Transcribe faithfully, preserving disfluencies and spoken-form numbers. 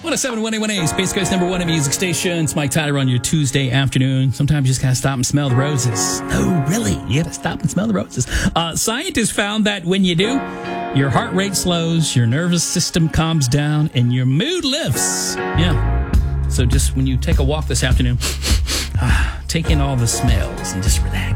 one oh seven point one A, Space Coast number one music station. It's Mike Tyler on your Tuesday afternoon. Sometimes you just gotta stop and smell the roses. No, really, you gotta stop and smell the roses. Uh, scientists found that when you do, your heart rate slows, your nervous system calms down, and your mood lifts. Yeah. So just when you take a walk this afternoon, uh, take in all the smells and just relax.